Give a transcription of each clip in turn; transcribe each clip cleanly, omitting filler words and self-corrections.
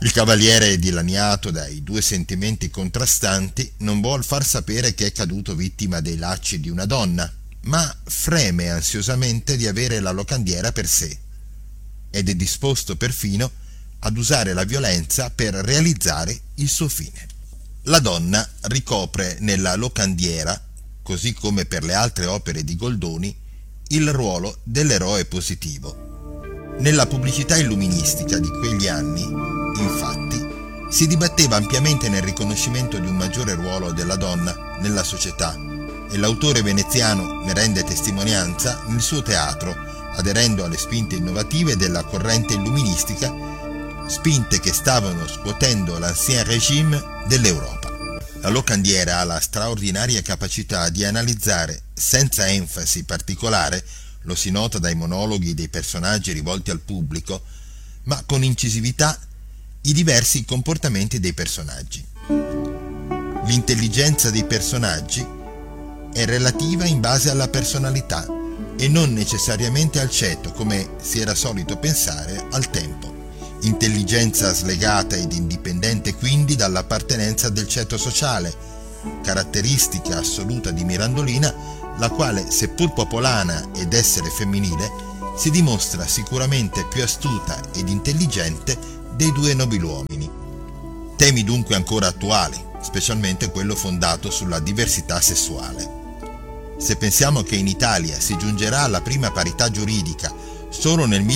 Il cavaliere, dilaniato dai due sentimenti contrastanti, non vuol far sapere che è caduto vittima dei lacci di una donna, ma freme ansiosamente di avere la locandiera per sé, ed è disposto perfino ad usare la violenza per realizzare il suo fine. La donna ricopre nella locandiera, così come per le altre opere di Goldoni, il ruolo dell'eroe positivo. Nella pubblicità illuministica di quegli anni, infatti, si dibatteva ampiamente nel riconoscimento di un maggiore ruolo della donna nella società, e l'autore veneziano ne rende testimonianza nel suo teatro, aderendo alle spinte innovative della corrente illuministica, spinte che stavano scuotendo l'ancien régime dell'Europa. La locandiera ha la straordinaria capacità di analizzare senza enfasi particolare, lo si nota dai monologhi dei personaggi rivolti al pubblico, ma con incisività, i diversi comportamenti dei personaggi. L'intelligenza dei personaggi è relativa in base alla personalità e non necessariamente al ceto, come si era solito pensare al tempo. Intelligenza slegata ed indipendente quindi dall'appartenenza del ceto sociale, caratteristica assoluta di Mirandolina, la quale, seppur popolana ed essere femminile, si dimostra sicuramente più astuta ed intelligente dei due nobiluomini. Temi dunque ancora attuali, specialmente quello fondato sulla diversità sessuale. Se pensiamo che in Italia si giungerà alla prima parità giuridica solo nel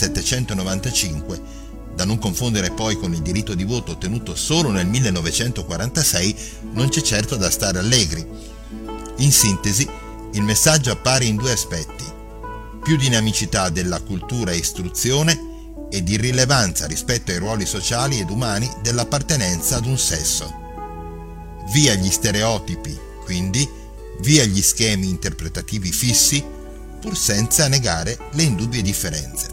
1795, da non confondere poi con il diritto di voto ottenuto solo nel 1946, non c'è certo da stare allegri. In sintesi, il messaggio appare in due aspetti: più dinamicità della cultura e istruzione ed irrilevanza rispetto ai ruoli sociali ed umani dell'appartenenza ad un sesso. Via gli stereotipi, quindi, via gli schemi interpretativi fissi, pur senza negare le indubbie differenze.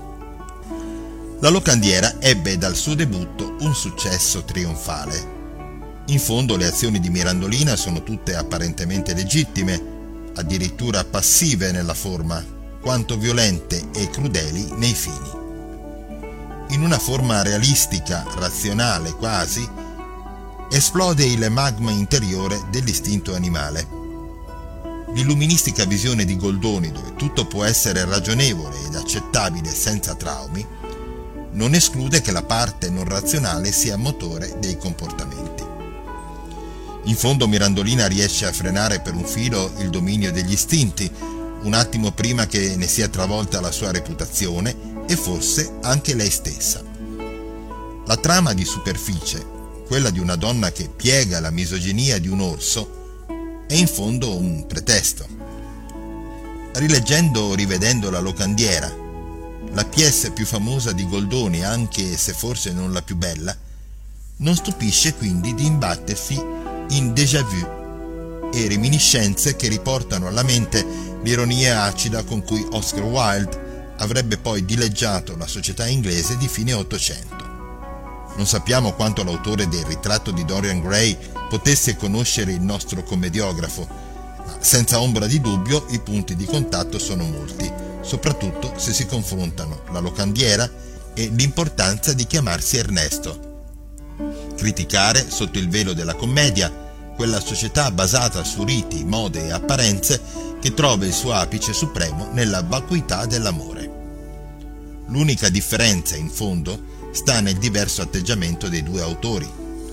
La locandiera ebbe dal suo debutto un successo trionfale. In fondo le azioni di Mirandolina sono tutte apparentemente legittime, addirittura passive nella forma, quanto violente e crudeli nei fini. In una forma realistica, razionale quasi, esplode il magma interiore dell'istinto animale. L'illuministica visione di Goldoni, dove tutto può essere ragionevole ed accettabile senza traumi, non esclude che la parte non razionale sia motore dei comportamenti. In fondo Mirandolina riesce a frenare per un filo il dominio degli istinti, un attimo prima che ne sia travolta la sua reputazione e forse anche lei stessa. La trama di superficie, quella di una donna che piega la misoginia di un orso, è in fondo un pretesto. Rileggendo o rivedendo La locandiera, la pièce più famosa di Goldoni, anche se forse non la più bella, non stupisce quindi di imbattersi in déjà vu e reminiscenze che riportano alla mente l'ironia acida con cui Oscar Wilde avrebbe poi dileggiato la società inglese di fine Ottocento. Non sappiamo quanto l'autore del Ritratto di Dorian Gray potesse conoscere il nostro commediografo, ma senza ombra di dubbio i punti di contatto sono molti, soprattutto se si confrontano La locandiera e l'importanza di chiamarsi Ernesto. Criticare, sotto il velo della commedia, quella società basata su riti, mode e apparenze che trova il suo apice supremo nella vacuità dell'amore. L'unica differenza, in fondo, sta nel diverso atteggiamento dei due autori.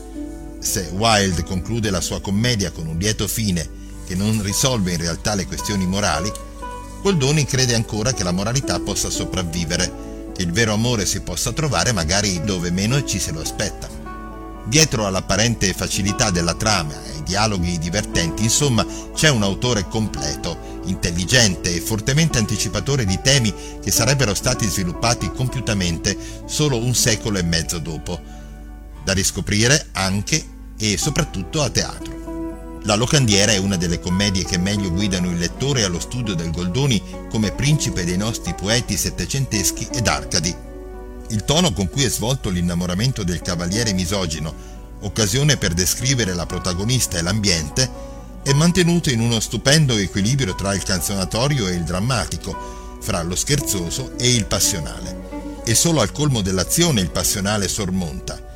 Se Wilde conclude la sua commedia con un lieto fine che non risolve in realtà le questioni morali, Goldoni crede ancora che la moralità possa sopravvivere, che il vero amore si possa trovare magari dove meno ci se lo aspetta. Dietro all'apparente facilità della trama e ai dialoghi divertenti, insomma, c'è un autore completo, intelligente e fortemente anticipatore di temi che sarebbero stati sviluppati compiutamente solo un secolo e mezzo dopo, da riscoprire anche e soprattutto a teatro. La locandiera è una delle commedie che meglio guidano il lettore allo studio del Goldoni come principe dei nostri poeti settecenteschi ed arcadi. Il tono con cui è svolto l'innamoramento del cavaliere misogino, occasione per descrivere la protagonista e l'ambiente, è mantenuto in uno stupendo equilibrio tra il canzonatorio e il drammatico, fra lo scherzoso e il passionale. E solo al colmo dell'azione il passionale sormonta,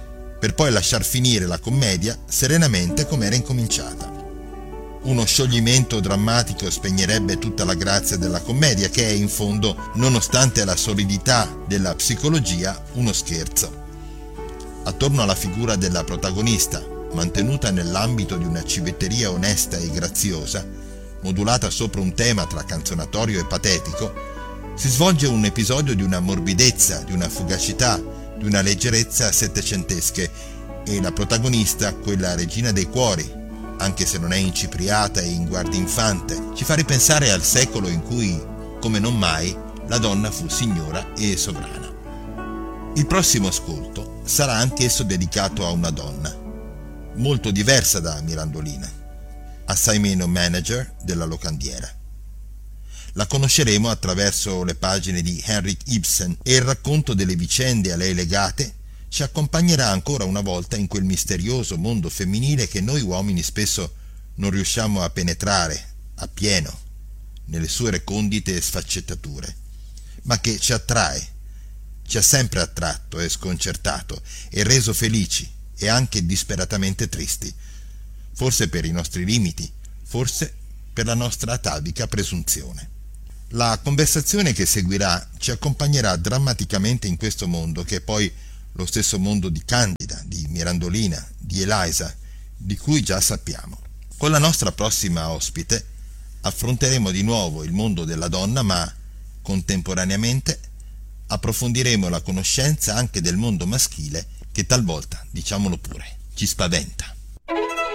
per poi lasciar finire la commedia serenamente come era incominciata. Uno scioglimento drammatico spegnerebbe tutta la grazia della commedia, che è in fondo, nonostante la solidità della psicologia, uno scherzo. Attorno alla figura della protagonista, mantenuta nell'ambito di una civetteria onesta e graziosa, modulata sopra un tema tra canzonatorio e patetico, si svolge un episodio di una morbidezza, di una fugacità, di una leggerezza settecentesche, e la protagonista, quella regina dei cuori, anche se non è incipriata e in guardia infante, ci fa ripensare al secolo in cui, come non mai, la donna fu signora e sovrana. Il prossimo ascolto sarà anch'esso dedicato a una donna, molto diversa da Mirandolina, assai meno manager della locandiera. La conosceremo attraverso le pagine di Henrik Ibsen, e il racconto delle vicende a lei legate ci accompagnerà ancora una volta in quel misterioso mondo femminile che noi uomini spesso non riusciamo a penetrare appieno nelle sue recondite sfaccettature, ma che ci attrae, ci ha sempre attratto e sconcertato e reso felici e anche disperatamente tristi, forse per i nostri limiti, forse per la nostra atavica presunzione. La conversazione che seguirà ci accompagnerà drammaticamente in questo mondo, che è poi lo stesso mondo di Candida, di Mirandolina, di Eliza, di cui già sappiamo. Con la nostra prossima ospite affronteremo di nuovo il mondo della donna, ma contemporaneamente approfondiremo la conoscenza anche del mondo maschile, che talvolta, diciamolo pure, ci spaventa.